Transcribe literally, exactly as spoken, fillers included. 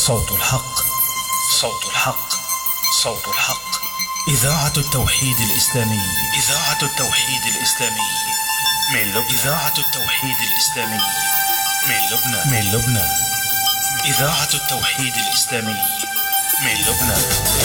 صوت الحق، صوت الحق، صوت الحق. إذاعة التوحيد الإسلامي، إذاعة التوحيد الإسلامي من لبنان، إذاعة التوحيد الإسلامي من لبنان، من لبنان. إذاعة التوحيد الإسلامي من لبنان.